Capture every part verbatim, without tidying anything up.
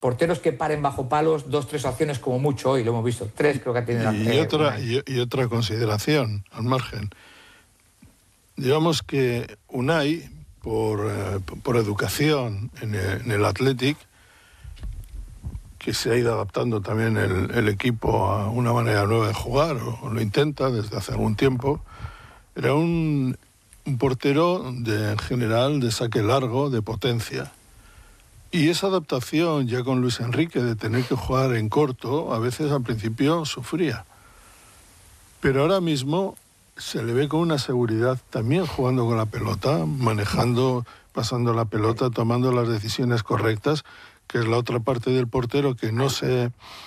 porteros que paren bajo palos, dos, tres acciones como mucho hoy, lo hemos visto, tres creo que ha tenido. Y, eh, otra, y, y otra consideración, al margen. Digamos que Unai, por, eh, por educación en el, en el Athletic, que se ha ido adaptando también el, el equipo a una manera nueva de jugar, o, o lo intenta desde hace algún tiempo, era un, un portero de, en general de saque largo, de potencia. Y esa adaptación ya con Luis Enrique de tener que jugar en corto, a veces al principio sufría. Pero ahora mismo se le ve con una seguridad también jugando con la pelota, manejando, pasando la pelota, tomando las decisiones correctas, que es la otra parte del portero que no se,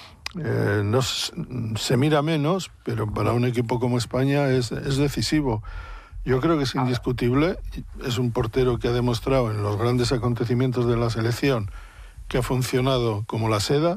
eh, no se, se mira menos, pero para un equipo como España es, es decisivo. Yo creo que es indiscutible, es un portero que ha demostrado en los grandes acontecimientos de la selección que ha funcionado como la seda,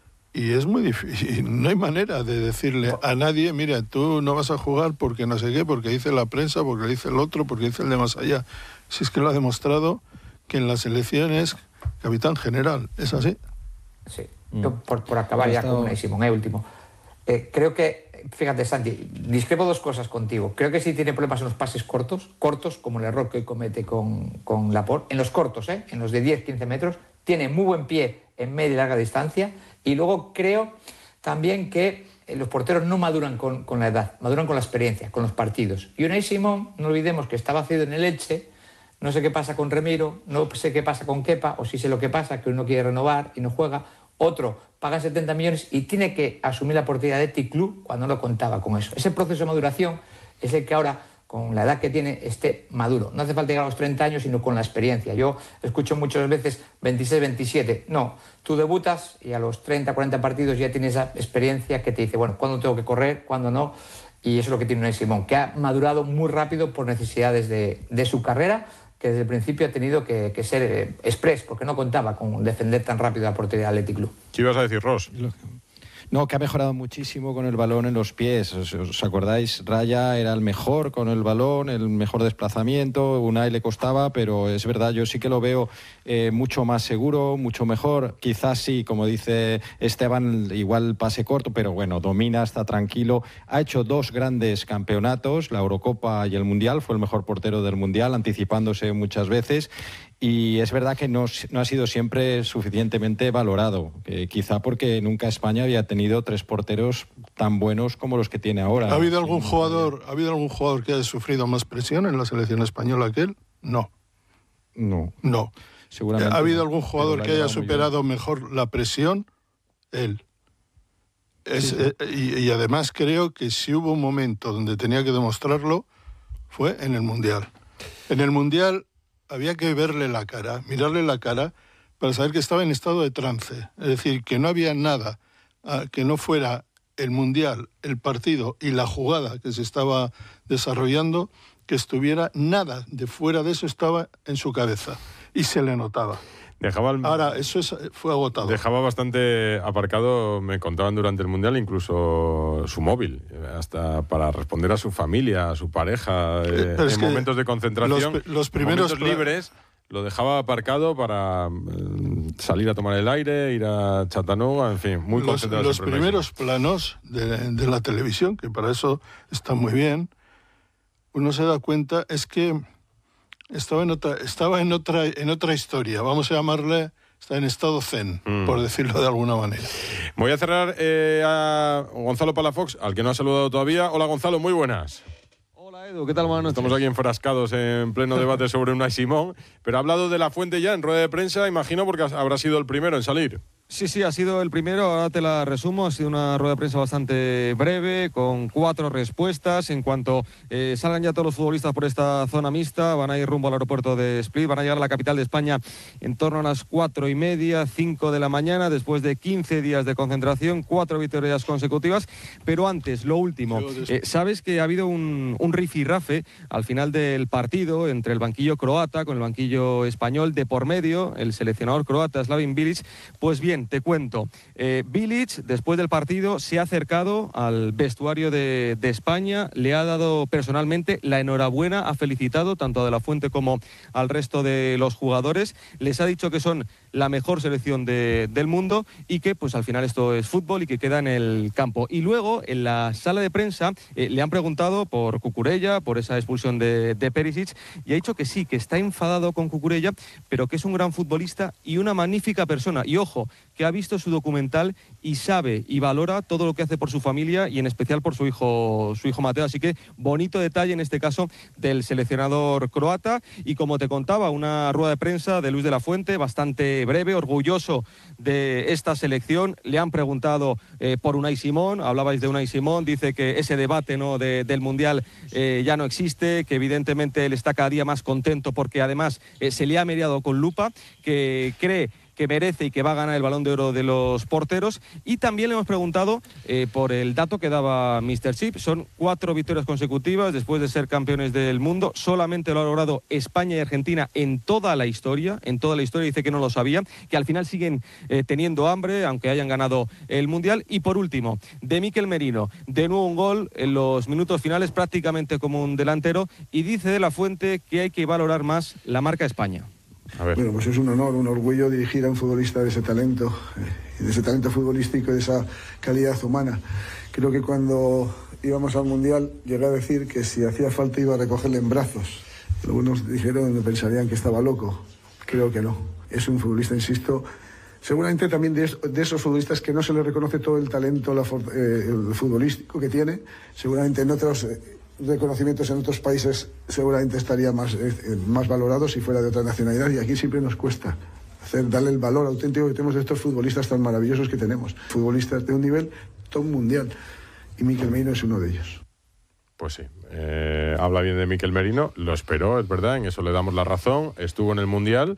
y es muy difícil, no hay manera de decirle a nadie, mira, tú no vas a jugar porque no sé qué, porque dice la prensa, porque dice el otro, porque dice el de más allá. Si es que lo ha demostrado que en la selección es capitán general, ¿es así? Sí, mm. Yo, por, por acabar ya estado... con Unai Simón, eh, último. Eh, creo que, fíjate, Santi, discrepo dos cosas contigo. Creo que sí tiene problemas en los pases cortos, cortos, como el error que hoy comete con, con Laporte. En los cortos, ¿eh? En los de diez, quince metros, tiene muy buen pie en media y larga distancia. Y luego creo también que los porteros no maduran con, con la edad, maduran con la experiencia, con los partidos. Y Unai Simón, no olvidemos que estaba cedido en el Elche, no sé qué pasa con Remiro, no sé qué pasa con Kepa, o sí sé lo que pasa, que uno quiere renovar y no juega, otro paga setenta millones y tiene que asumir la portería de Athletic Club cuando no contaba con eso. Ese proceso de maduración es el que ahora, con la edad que tiene, esté maduro. No hace falta llegar a los treinta años, sino con la experiencia. Yo escucho muchas veces veintiséis, veintisiete. No, tú debutas y a los treinta, cuarenta partidos ya tienes esa experiencia que te dice, bueno, ¿cuándo tengo que correr? ¿Cuándo no? Y eso es lo que tiene Unai Simón, que ha madurado muy rápido por necesidades de, de su carrera, que desde el principio ha tenido que, que ser eh, express, porque no contaba con defender tan rápido la portería del Athletic Club. ¿Qué ibas a decir, Ross? No, que ha mejorado muchísimo con el balón en los pies. ¿Os, os acordáis? Raya era el mejor con el balón, el mejor desplazamiento. Unai le costaba, pero es verdad, yo sí que lo veo eh, mucho más seguro, mucho mejor. Quizás sí, como dice Esteban, igual pase corto, pero bueno, domina, está tranquilo. Ha hecho dos grandes campeonatos, la Eurocopa y el Mundial. Fue el mejor portero del Mundial, anticipándose muchas veces. Y es verdad que no, no ha sido siempre suficientemente valorado, eh, quizá porque nunca España había tenido tres porteros tan buenos como los que tiene ahora. ¿Ha habido algún jugador, ¿ha habido algún jugador que haya sufrido más presión en la selección española que él? No. No. No. Seguramente ¿Ha habido no, algún jugador que haya superado mejor la presión? Él. Es, sí. eh, y, y además creo que si hubo un momento donde tenía que demostrarlo, fue en el Mundial. En el Mundial había que verle la cara, mirarle la cara, para saber que estaba en estado de trance. Es decir, que no había nada uh, que no fuera el Mundial, el partido y la jugada que se estaba desarrollando, que estuviera nada de fuera de eso estaba en su cabeza. Y se le notaba. Dejaba el... Ahora, eso es, fue agotado. Dejaba bastante aparcado, me contaban durante el Mundial, incluso su móvil, hasta para responder a su familia, a su pareja, eh, en momentos de concentración, los, los primeros momentos libres, lo dejaba aparcado para eh, salir a tomar el aire, ir a Chattanooga, en fin, muy los, concentrado. Los primeros planos de, de la televisión, que para eso está muy bien, uno se da cuenta, es que Estaba en otra, estaba en otra, en otra historia, vamos a llamarle, está en estado zen, mm. por decirlo de alguna manera. Voy a cerrar eh, a Gonzalo Palafox, al que no ha saludado todavía. Hola Gonzalo, muy buenas. Hola Edu, ¿qué tal, mano? Estamos aquí enfrascados en pleno debate sobre Unai Simón, pero ha hablado de La Fuente ya en rueda de prensa, imagino, porque habrá sido el primero en salir. Sí, sí, ha sido el primero, ahora te la resumo, ha sido una rueda de prensa bastante breve, con cuatro respuestas. En cuanto eh, salgan ya todos los futbolistas por esta zona mixta, van a ir rumbo al aeropuerto de Split, van a llegar a la capital de España en torno a las cuatro y media, cinco de la mañana, después de quince días de concentración, cuatro victorias consecutivas. Pero antes, lo último, eh, sabes que ha habido un, un rifirrafe al final del partido entre el banquillo croata con el banquillo español, de por medio el seleccionador croata Slaven Bilic. Pues bien, te cuento, eh, Bilic después del partido se ha acercado al vestuario de, de España, le ha dado personalmente la enhorabuena, ha felicitado tanto a De La Fuente como al resto de los jugadores, les ha dicho que son la mejor selección de, del mundo y que pues al final esto es fútbol y que queda en el campo. Y luego en la sala de prensa eh, le han preguntado por Cucurella, por esa expulsión de, de Perisic, y ha dicho que sí, que está enfadado con Cucurella, pero que es un gran futbolista y una magnífica persona. Y ojo, que ha visto su documental y sabe y valora todo lo que hace por su familia y en especial por su hijo, su hijo Mateo. Así que bonito detalle en este caso del seleccionador croata. Y como te contaba, una rueda de prensa de Luis de la Fuente bastante breve, orgulloso de esta selección. Le han preguntado eh, por Unai Simón, hablabais de Unai Simón, dice que ese debate, ¿no?, de, del Mundial eh, ya no existe, que evidentemente él está cada día más contento porque además eh, se le ha mediado con lupa, que cree que merece y que va a ganar el Balón de Oro de los porteros. Y también le hemos preguntado eh, por el dato que daba míster Chip. Son cuatro victorias consecutivas después de ser campeones del mundo. Solamente lo ha logrado España y Argentina en toda la historia. En toda la historia, dice que no lo sabía, que al final siguen eh, teniendo hambre, aunque hayan ganado el Mundial. Y por último, de Mikel Merino, de nuevo un gol en los minutos finales, prácticamente como un delantero. Y dice de la Fuente que hay que valorar más la marca España. A ver. Bueno, pues es un honor, un orgullo dirigir a un futbolista de ese talento, eh, de ese talento futbolístico y de esa calidad humana. Creo que cuando íbamos al Mundial llegué a decir que si hacía falta iba a recogerle en brazos. Algunos dijeron que pensarían que estaba loco. Creo que no. Es un futbolista, insisto, seguramente también de, de esos futbolistas que no se le reconoce todo el talento la, eh, el futbolístico que tiene. Seguramente en otros... Eh, reconocimientos en otros países seguramente estaría más, eh, más valorado si fuera de otra nacionalidad, y aquí siempre nos cuesta hacer, darle el valor auténtico que tenemos de estos futbolistas tan maravillosos que tenemos, futbolistas de un nivel top mundial, y Mikel Merino es uno de ellos. Pues sí, eh, habla bien de Mikel Merino, lo esperó, es verdad, en eso le damos la razón, estuvo en el Mundial.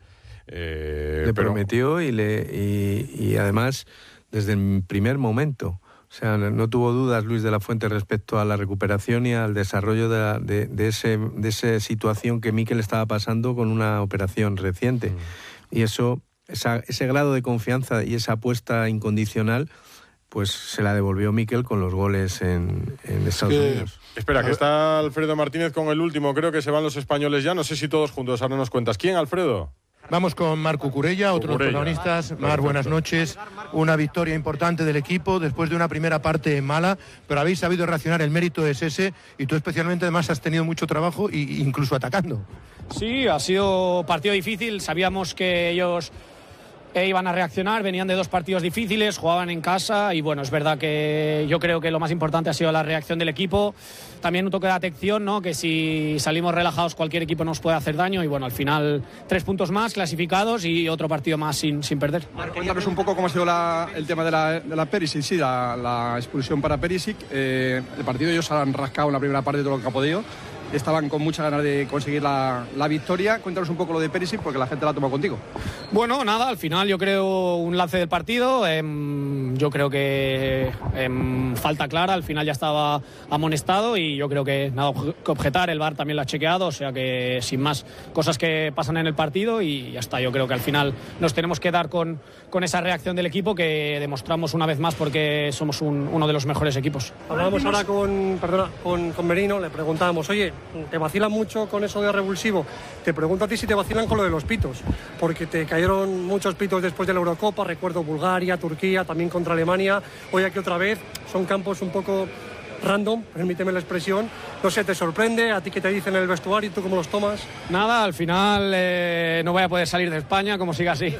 Eh, le pero... prometió y, le, y, y además desde el primer momento. O sea, no tuvo dudas Luis de la Fuente respecto a la recuperación y al desarrollo de, la, de, de, ese, de esa situación que Mikel estaba pasando con una operación reciente. Mm. Y eso, esa, ese grado de confianza y esa apuesta incondicional, pues se la devolvió Mikel con los goles en, en Estados que, Unidos. Espera, que está Alfredo Martínez con el último. Creo que se van los españoles ya. No sé si todos juntos. Ahora nos cuentas. ¿Quién, Alfredo? Vamos con Marc Cucurella, otro de los protagonistas. Marc, buenas noches. Una victoria importante del equipo después de una primera parte mala, pero habéis sabido reaccionar, el mérito es ese, y tú especialmente además has tenido mucho trabajo e incluso atacando. Sí, ha sido partido difícil, sabíamos que ellos eh, iban a reaccionar, venían de dos partidos difíciles, jugaban en casa y bueno, es verdad que yo creo que lo más importante ha sido la reacción del equipo. También un toque de atención, ¿no?, que si salimos relajados cualquier equipo nos puede hacer daño y bueno, al final tres puntos más clasificados y otro partido más sin, sin perder. Cuéntanos un poco cómo ha sido la, el tema de la, de la Perisic, sí, la, la expulsión para Perisic. Eh, el partido ellos han rascado en la primera parte todo lo que ha podido. Estaban con muchas ganas de conseguir la, la victoria. Cuéntanos un poco lo de Perisic porque la gente la toma contigo. Bueno, nada, al final yo creo un lance del partido. Eh, yo creo que eh, falta clara, al final ya estaba amonestado y yo creo que nada que objetar. El V A R también lo ha chequeado, o sea que sin más, cosas que pasan en el partido y ya está. Yo creo que al final nos tenemos que dar con, con esa reacción del equipo que demostramos una vez más porque somos un, uno de los mejores equipos. Hablábamos ahora con, perdona, con, con Merino, le preguntábamos, oye, ¿te vacilan mucho con eso de revulsivo? Te pregunto a ti si te vacilan con lo de los pitos, porque te cayeron muchos pitos después de la Eurocopa, recuerdo Bulgaria, Turquía, también contra Alemania, hoy aquí otra vez, son campos un poco random, permíteme la expresión. No sé, ¿te sorprende? ¿A ti qué te dicen en el vestuario? ¿Tú cómo los tomas? Nada, al final eh, no voy a poder salir de España como siga así.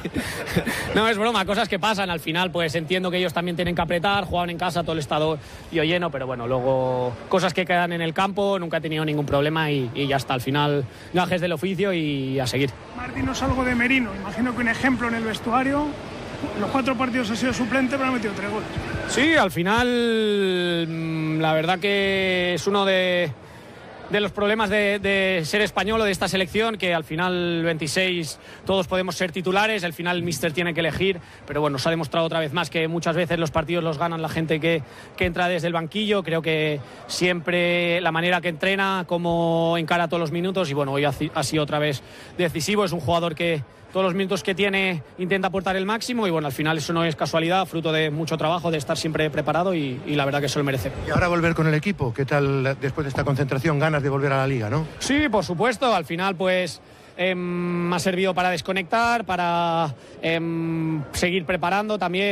No, es broma, cosas que pasan. Al final pues entiendo que ellos también tienen que apretar, juegan en casa, todo el estadio lleno, pero bueno, luego cosas que quedan en el campo, nunca he tenido ningún problema y, y ya está. Al final gajes del oficio y a seguir. Martín, no salgo de Merino, imagino que un ejemplo en el vestuario. Los cuatro partidos ha sido suplente, pero ha metido tres goles. Sí, al final la verdad que es uno de, de los problemas de, de ser español o de esta selección, que al final veintiséis todos podemos ser titulares, al final el míster tiene que elegir, pero bueno, se ha demostrado otra vez más que muchas veces los partidos los ganan la gente que, que entra desde el banquillo. Creo que siempre la manera que entrena, cómo encara todos los minutos y bueno, hoy ha, ha sido otra vez decisivo, es un jugador que todos los minutos que tiene intenta aportar el máximo y bueno, al final eso no es casualidad, fruto de mucho trabajo, de estar siempre preparado y, y la verdad que eso lo merece. Y ahora volver con el equipo, ¿qué tal después de esta concentración? Ganas de volver a la Liga, ¿no? Sí, por supuesto, al final pues eh, me ha servido para desconectar, para eh, seguir preparando también.